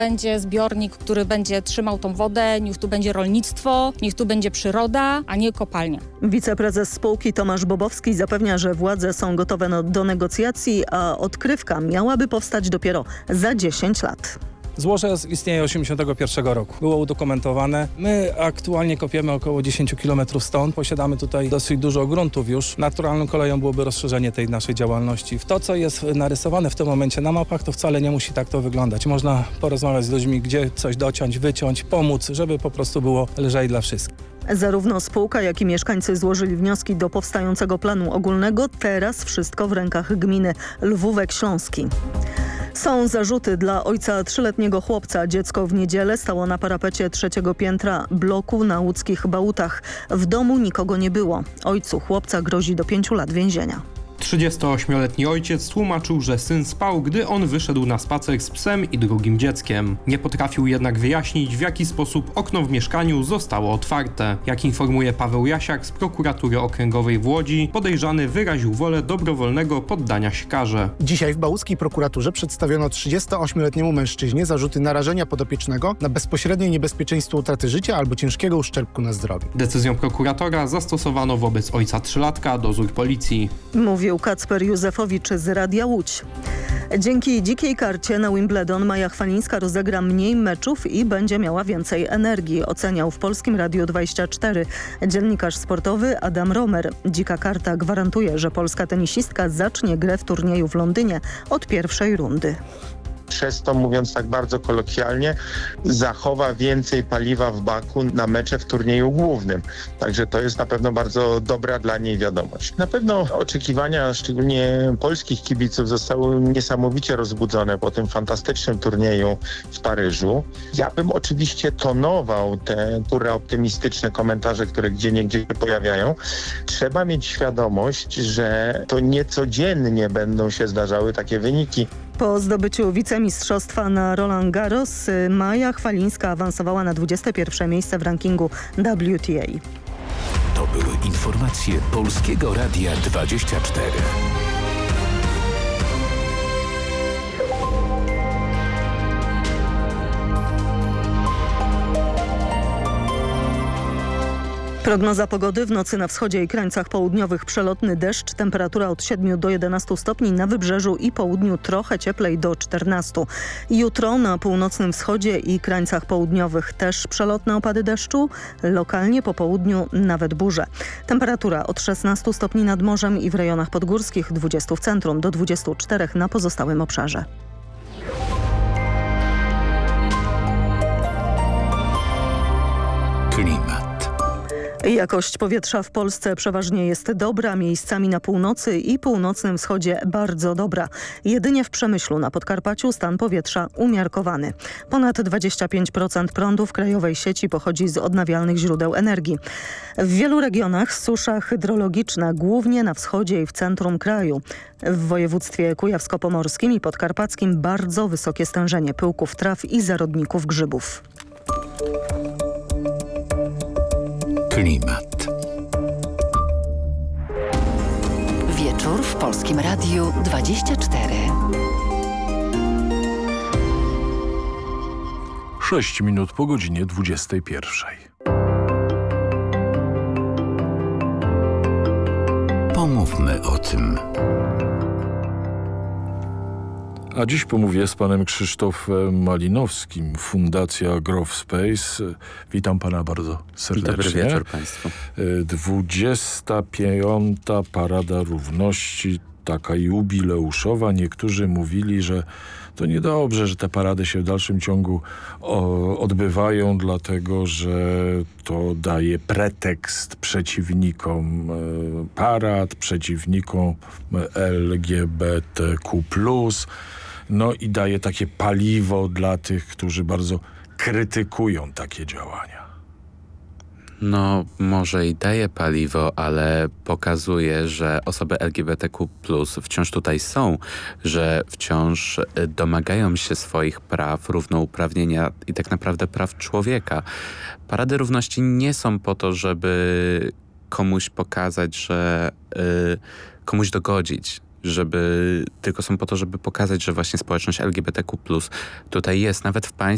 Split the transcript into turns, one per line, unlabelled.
Będzie zbiornik, który będzie trzymał tą wodę, niech tu będzie rolnictwo, niech tu będzie przyroda, a nie kopalnia.
Wiceprezes spółki Tomasz Bobowski zapewnia, że władze są gotowe do negocjacji, a odkrywka miałaby powstać dopiero za 10 lat.
Złoże istnieje 1981 roku. Było udokumentowane. My aktualnie kopiemy około 10 km stąd. Posiadamy tutaj dosyć dużo gruntów już. Naturalną koleją byłoby rozszerzenie tej naszej działalności. W to, co jest narysowane w tym momencie na mapach, to wcale nie musi tak to wyglądać. Można porozmawiać z ludźmi, gdzie coś dociąć, wyciąć, pomóc, żeby po prostu było lżej dla wszystkich.
Zarówno spółka, jak i mieszkańcy złożyli wnioski do powstającego planu ogólnego. Teraz wszystko w rękach gminy Lwówek Śląski. Są zarzuty dla ojca 3-letniego chłopca. Dziecko w niedzielę stało na parapecie 3. piętra bloku na łódzkich Bałutach. W domu nikogo nie było. Ojcu chłopca grozi do 5 lat więzienia.
38-letni ojciec tłumaczył, że syn spał, gdy on wyszedł na spacer z psem i drugim dzieckiem. Nie potrafił jednak wyjaśnić, w jaki sposób okno w mieszkaniu zostało otwarte. Jak informuje Paweł Jasiak z prokuratury okręgowej w Łodzi, podejrzany wyraził wolę dobrowolnego poddania się karze.
Dzisiaj w bałuckiej prokuraturze przedstawiono 38-letniemu mężczyźnie zarzuty narażenia podopiecznego na bezpośrednie niebezpieczeństwo utraty życia albo ciężkiego uszczerbku na zdrowiu.
Decyzją prokuratora zastosowano wobec ojca 3-latka dozór policji.
Mówił Kacper Józefowicz z Radia Łódź. Dzięki dzikiej karcie na Wimbledon Maja Chwalińska rozegra mniej meczów i będzie miała więcej energii, oceniał w Polskim Radiu 24 dziennikarz sportowy Adam Romer. Dzika karta gwarantuje, że polska tenisistka zacznie grę w turnieju w Londynie od pierwszej rundy.
Przez to, mówiąc tak bardzo kolokwialnie, zachowa więcej paliwa w baku na mecze w turnieju głównym. Także to jest na pewno bardzo dobra dla niej wiadomość. Na pewno oczekiwania, szczególnie polskich kibiców, zostały niesamowicie rozbudzone po tym fantastycznym turnieju w Paryżu. Ja bym oczywiście tonował te optymistyczne komentarze, które gdzieniegdzie się pojawiają. Trzeba mieć świadomość, że to niecodziennie będą się zdarzały takie wyniki.
Po zdobyciu wicemistrzostwa na Roland Garros Maja Chwalińska awansowała na 21 miejsce w rankingu WTA.
To były informacje Polskiego Radia 24.
Prognoza pogody: w nocy na wschodzie i krańcach południowych przelotny deszcz, temperatura od 7 do 11 stopni, na wybrzeżu i południu trochę cieplej do 14. Jutro na północnym wschodzie i krańcach południowych też przelotne opady deszczu, lokalnie po południu nawet burze. Temperatura od 16 stopni nad morzem i w rejonach podgórskich, 20 w centrum do 24 na pozostałym obszarze.
Klimat.
Jakość powietrza w Polsce przeważnie jest dobra, miejscami na północy i północnym wschodzie bardzo dobra. Jedynie w Przemyślu na Podkarpaciu stan powietrza umiarkowany. Ponad 25% prądu w krajowej sieci pochodzi z odnawialnych źródeł energii. W wielu regionach susza hydrologiczna, głównie na wschodzie i w centrum kraju. W województwie kujawsko-pomorskim i podkarpackim bardzo wysokie stężenie pyłków traw i zarodników grzybów.
Klimat.
Wieczór w Polskim Radiu 24.
6 minut po godzinie 21.
Pomówmy o tym.
A dziś pomówię z panem Krzysztofem Malinowskim, Fundacja Growth Space. Witam pana bardzo serdecznie.
Dobry wieczór państwu.
25. Parada Równości, taka jubileuszowa. Niektórzy mówili, że to niedobrze, że te parady się w dalszym ciągu odbywają, dlatego że to daje pretekst przeciwnikom parad, przeciwnikom LGBTQ+. No i daje takie paliwo dla tych, którzy bardzo krytykują takie działania.
No, może i daje paliwo, ale pokazuje, że osoby LGBTQ+ wciąż tutaj są, że wciąż domagają się swoich praw, równouprawnienia i tak naprawdę praw człowieka. Parady równości nie są po to, żeby komuś pokazać, że komuś dogodzić, tylko są po to, żeby pokazać, że właśnie społeczność LGBTQ+ tutaj jest. Nawet w państwie